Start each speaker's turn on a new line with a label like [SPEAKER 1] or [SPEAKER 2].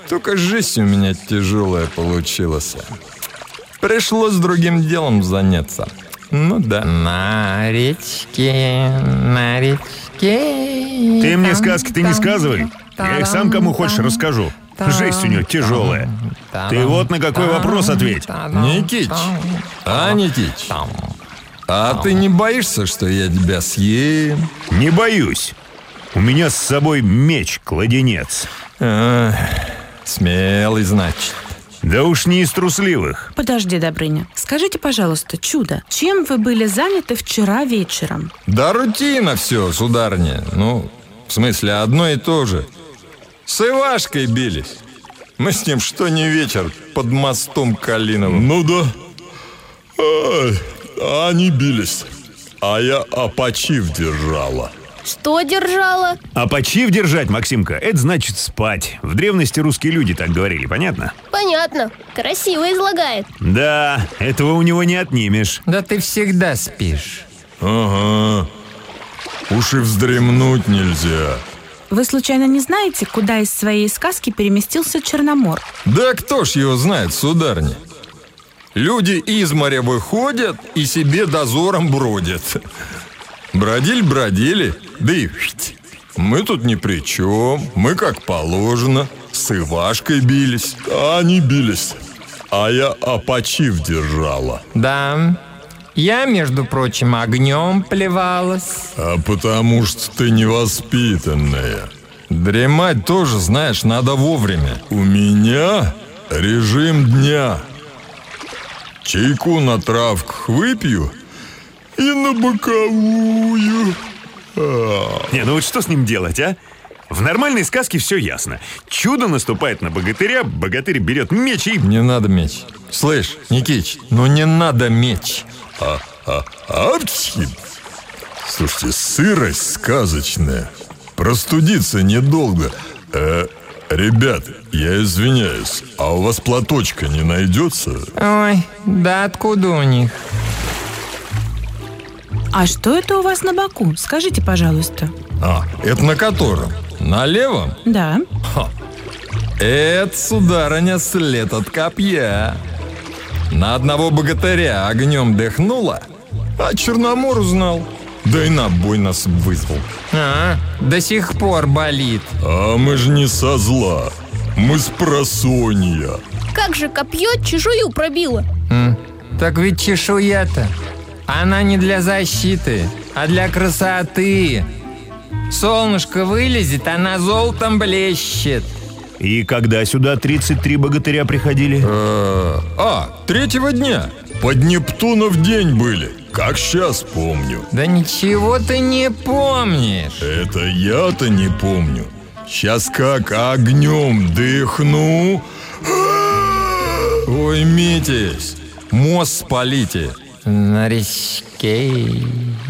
[SPEAKER 1] только жизнь у меня тяжелая получилась. Пришлось другим делом заняться. Ну да.
[SPEAKER 2] На речке.
[SPEAKER 3] Ты мне сказки-то не сказывай. Я их сам кому хочешь расскажу. Жесть у него тяжелая. Ты вот на какой вопрос ответь.
[SPEAKER 1] Никитич, Никитич, а ты не боишься, что я тебя съем?
[SPEAKER 3] Не боюсь. У меня с собой меч-кладенец.
[SPEAKER 1] Смелый, значит.
[SPEAKER 3] Да уж не из трусливых.
[SPEAKER 4] Подожди, Добрыня. Скажите, пожалуйста, чудо, чем вы были заняты вчера вечером?
[SPEAKER 1] Да рутина все, сударыня. Ну, в смысле, одно и то же. С Ивашкой бились. Мы с ним что ни вечер под мостом Калиновым.
[SPEAKER 5] Ну да. Они бились. А я опочив держала.
[SPEAKER 6] Что держала?
[SPEAKER 3] А почив держать, Максимка, это значит спать. В древности русские люди так говорили, понятно?
[SPEAKER 6] Понятно. Красиво излагает.
[SPEAKER 3] Да, этого у него не отнимешь.
[SPEAKER 2] Да ты всегда спишь.
[SPEAKER 5] Ага. Уж и вздремнуть нельзя.
[SPEAKER 4] Вы случайно не знаете, куда из своей сказки переместился Черномор?
[SPEAKER 1] Да кто ж его знает, сударыня? Люди из моря выходят и себе дозором бродят. Бродили, да и мы тут ни при чем. Мы как положено, с Ивашкой бились.
[SPEAKER 5] Они бились. А я опочив держала.
[SPEAKER 2] Да, я, между прочим, огнем плевалась.
[SPEAKER 5] А потому что ты невоспитанная.
[SPEAKER 1] Дремать тоже, знаешь, надо вовремя.
[SPEAKER 5] У меня режим дня. Чайку на травках выпью и на боковую.
[SPEAKER 3] Не, ну вот что с ним делать, а? В нормальной сказке все ясно. Чудо наступает на богатыря, богатырь берет меч и...
[SPEAKER 1] Не надо меч. Слышь, Никитич, ну не надо меч.
[SPEAKER 5] Слушайте, сырость сказочная. Простудиться недолго. Ребят, я извиняюсь, а у вас платочка не найдется?
[SPEAKER 2] Ой, да откуда у них?
[SPEAKER 4] А что это у вас на боку? Скажите, пожалуйста.
[SPEAKER 1] Это на котором? На левом?
[SPEAKER 4] Да.
[SPEAKER 1] Это, сударыня, след от копья. На одного богатыря огнем дыхнуло, а Черномор узнал. Да и на бой нас вызвал.
[SPEAKER 2] До сих пор болит.
[SPEAKER 5] А мы же не со зла. Мы с просонья.
[SPEAKER 6] Как же копье чешую пробило?
[SPEAKER 2] Так ведь чешуя-то, она не для защиты, а для красоты. Солнышко вылезет, она золотом блещет.
[SPEAKER 3] И когда сюда 33 богатыря приходили?
[SPEAKER 1] 3-го дня.
[SPEAKER 5] Под Нептунов день были, как сейчас помню.
[SPEAKER 2] Да ничего ты не помнишь.
[SPEAKER 5] Это я-то не помню. Сейчас как огнем дыхну.
[SPEAKER 1] Ой, Митесь, мост спалите.
[SPEAKER 2] На речке.